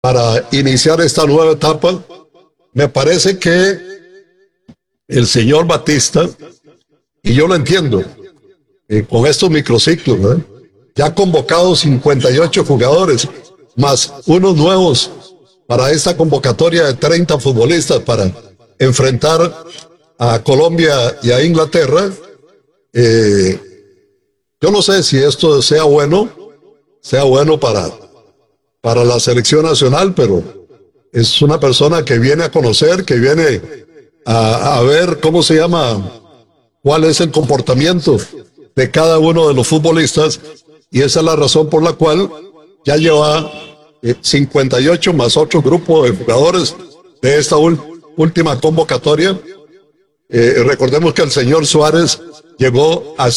para iniciar esta nueva etapa. Me parece que el señor Batista, y yo lo entiendo, con estos microciclos, ¿verdad?, ya ha convocado 58 jugadores, más unos nuevos para esta convocatoria de 30 futbolistas para enfrentar a Colombia y a Inglaterra. Yo no sé si esto sea bueno para la selección nacional, pero es una persona que viene a conocer, que viene a ver cómo se llama, cuál es el comportamiento de cada uno de los futbolistas, y esa es la razón por la cual ya lleva 58 más otro grupo de jugadores de esta última convocatoria. Recordemos que el señor Suárez llegó a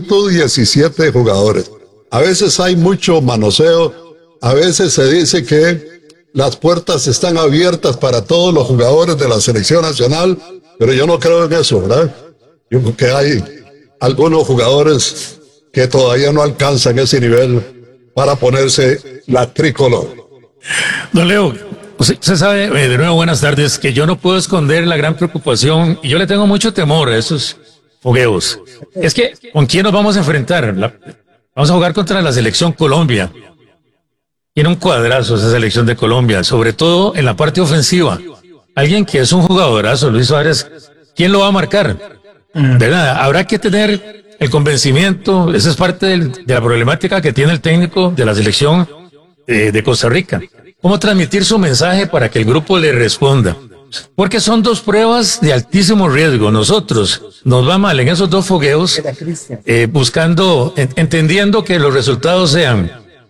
117 jugadores. A veces hay mucho manoseo, a veces se dice que las puertas están abiertas para todos los jugadores de la selección nacional, pero yo no creo en eso, ¿verdad? Yo creo que hay algunos jugadores que todavía no alcanzan ese nivel para ponerse la tricolor. Don Leo, usted sabe, de nuevo buenas tardes, que yo no puedo esconder la gran preocupación, y yo le tengo mucho temor a esos fogueos. Es que, ¿con quién nos vamos a enfrentar? Vamos a jugar contra la selección Colombia. Tiene un cuadrazo esa selección de Colombia, sobre todo en la parte ofensiva. Alguien que es un jugadorazo, Luis Suárez, ¿quién lo va a marcar? ¿Verdad? Habrá que tener el convencimiento, esa es parte de la problemática que tiene el técnico de la selección de Costa Rica. ¿Cómo transmitir su mensaje para que el grupo le responda? Porque son dos pruebas de altísimo riesgo. Nosotros nos va mal en esos dos fogueos, buscando, entendiendo que los resultados sean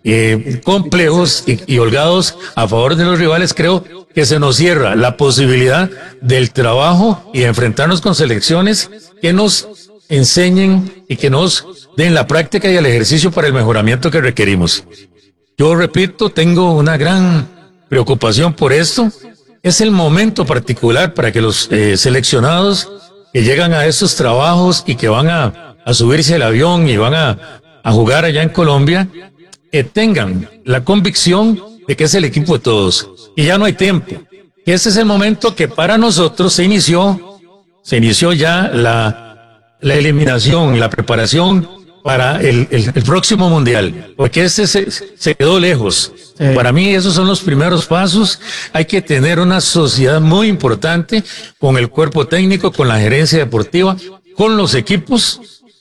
complejos y holgados a favor de los rivales. Creo que se nos cierra la posibilidad del trabajo y de enfrentarnos con selecciones que nos enseñen y que nos den la práctica y el ejercicio para el mejoramiento que requerimos. Yo repito, tengo una gran preocupación por esto. Es el momento particular para que los seleccionados que llegan a estos trabajos y que van a subirse al avión y van a jugar allá en Colombia, tengan la convicción de que es el equipo de todos. Y ya no hay tiempo. Ese es el momento que para nosotros se inició ya la eliminación, la preparación para el próximo mundial, porque se quedó lejos. Para mí esos son los primeros pasos. Hay que tener una sociedad muy importante con el cuerpo técnico, con la gerencia deportiva, con los equipos,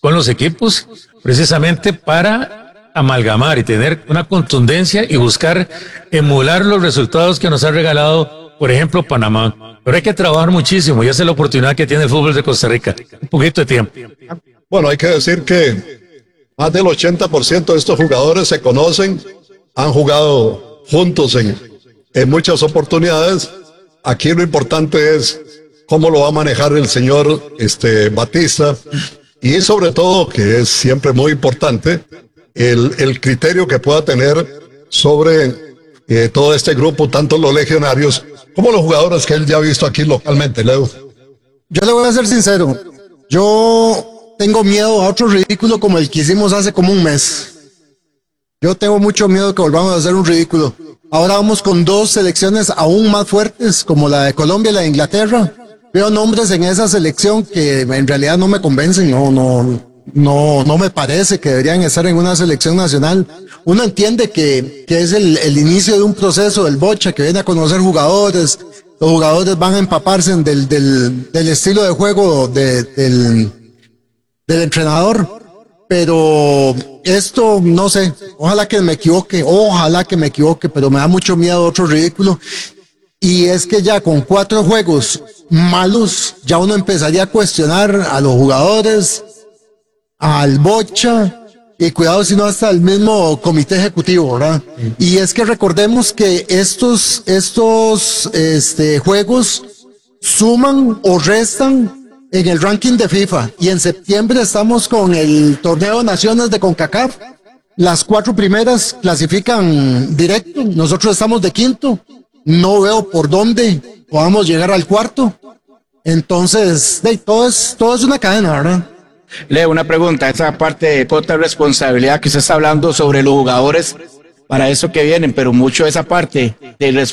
precisamente para amalgamar y tener una contundencia y buscar emular los resultados que nos ha regalado, por ejemplo, Panamá. Pero hay que trabajar muchísimo y esa es la oportunidad que tiene el fútbol de Costa Rica. Un poquito de tiempo. Bueno, hay que decir que más del 80% de estos jugadores se conocen, han jugado juntos en muchas oportunidades. Aquí lo importante es cómo lo va a manejar el señor Batista, y sobre todo, que es siempre muy importante, el criterio que pueda tener sobre todo este grupo, tanto los legionarios como los jugadores que él ya ha visto aquí localmente. Leo. Yo le voy a ser sincero, yo tengo miedo a otro ridículo como el que hicimos hace como un mes. Yo tengo mucho miedo que volvamos a hacer un ridículo. Ahora vamos con dos selecciones aún más fuertes, como la de Colombia y la de Inglaterra. Veo nombres en esa selección que en realidad no me convencen, no me parece que deberían estar en una selección nacional. Uno entiende que es el inicio de un proceso del Bocha, que viene a conocer jugadores. Los jugadores van a empaparse del estilo de juego del entrenador. Pero esto, no sé, ojalá que me equivoque, pero me da mucho miedo otro ridículo. Y es que ya con 4 juegos malos, ya uno empezaría a cuestionar a los jugadores, al Bocha, y cuidado si no hasta el mismo comité ejecutivo, ¿verdad? Y es que recordemos que estos juegos suman o restan en el ranking de FIFA, y en septiembre estamos con el torneo de naciones de CONCACAF. Las 4 primeras clasifican directo, nosotros estamos de quinto, no veo por dónde podamos llegar al cuarto. Entonces, todo es una cadena, ¿verdad? Leo, una pregunta, esa parte de cuota de responsabilidad que usted está hablando sobre los jugadores para eso que vienen, pero mucho esa parte de